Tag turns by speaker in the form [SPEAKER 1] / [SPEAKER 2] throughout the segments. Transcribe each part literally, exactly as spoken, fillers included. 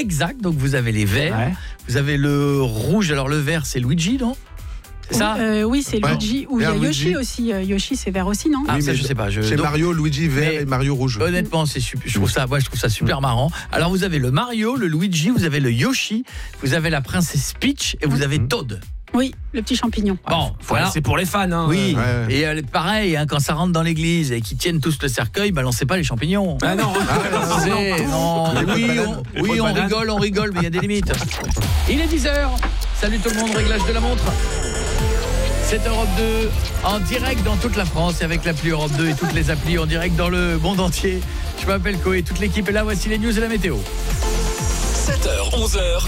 [SPEAKER 1] exact. Donc vous avez les verts, ouais. vous avez le rouge. Alors le vert, c'est Luigi, non ? C'est ça
[SPEAKER 2] euh, Oui, c'est
[SPEAKER 3] ouais.
[SPEAKER 2] Luigi. Ou il y a Yoshi Luigi. aussi. Euh, Yoshi, c'est vert aussi, non ?
[SPEAKER 1] Ah,
[SPEAKER 3] oui,
[SPEAKER 1] ça,
[SPEAKER 3] mais
[SPEAKER 1] je sais pas. Je...
[SPEAKER 3] C'est
[SPEAKER 1] Donc...
[SPEAKER 3] Mario, Luigi vert et Mario rouge.
[SPEAKER 1] Honnêtement, c'est super. Je trouve ça, moi, je trouve ça super marrant. Alors vous avez le Mario, le Luigi, vous avez le Yoshi, vous avez la princesse Peach et vous avez Toad.
[SPEAKER 2] Oui, le petit champignon.
[SPEAKER 1] Bon, voilà.
[SPEAKER 4] C'est pour les fans. Hein.
[SPEAKER 1] Oui,
[SPEAKER 3] ouais.
[SPEAKER 1] et euh, pareil, hein, quand ça rentre dans l'église et qu'ils tiennent tous le cercueil, balancez pas les champignons.
[SPEAKER 4] Ah non,
[SPEAKER 1] ah, c'est, non. Oui, on, oui, on rigole, on rigole, mais il y a des limites. Il est dix heures. Salut tout le monde, réglage de la montre. C'est Europe deux, en direct dans toute la France et avec l'appli Europe deux et toutes les applis en direct dans le monde entier. Je m'appelle Koé, toute l'équipe est là, voici les news et la météo.
[SPEAKER 5] sept heures, onze heures.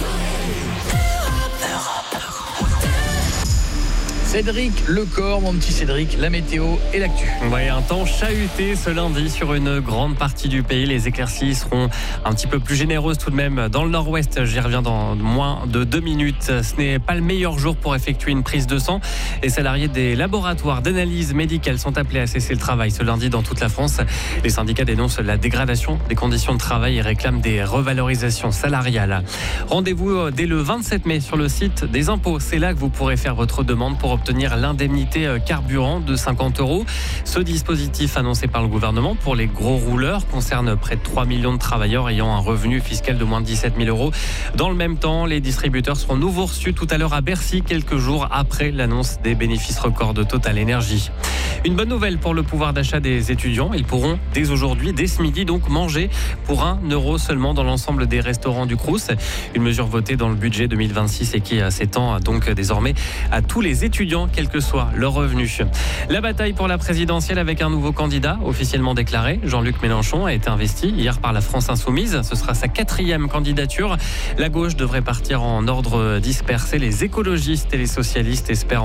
[SPEAKER 1] Cédric Lecor, mon petit Cédric, la météo et l'actu.
[SPEAKER 6] Ouais, un temps chahuté ce lundi sur une grande partie du pays. Les éclaircies seront un petit peu plus généreuses tout de même dans le nord-ouest. J'y reviens dans moins de deux minutes. Ce n'est pas le meilleur jour pour effectuer une prise de sang. Les salariés des laboratoires d'analyse médicale sont appelés à cesser le travail ce lundi dans toute la France. Les syndicats dénoncent la dégradation des conditions de travail et réclament des revalorisations salariales. Rendez-vous dès le vingt-sept mai sur le site des impôts. C'est là que vous pourrez faire votre demande pour obtenir l'indemnité carburant de cinquante euros. Ce dispositif annoncé par le gouvernement pour les gros rouleurs concerne près de trois millions de travailleurs ayant un revenu fiscal de moins de dix-sept mille euros. Dans le même temps, les distributeurs seront nouveau reçus tout à l'heure à Bercy, quelques jours après l'annonce des bénéfices records de Total Énergie. Une bonne nouvelle pour le pouvoir d'achat des étudiants. Ils pourront dès aujourd'hui, dès ce midi, donc manger pour un euro seulement dans l'ensemble des restaurants du Crous. Une mesure votée dans le budget deux mille vingt-six et qui s'étend donc désormais à tous les étudiants, quel que soit leur revenu. La bataille pour la présidentielle avec un nouveau candidat officiellement déclaré. Jean-Luc Mélenchon a été investi hier par la France Insoumise. Ce sera sa quatrième candidature. La gauche devrait partir en ordre dispersé. Les écologistes et les socialistes espèrent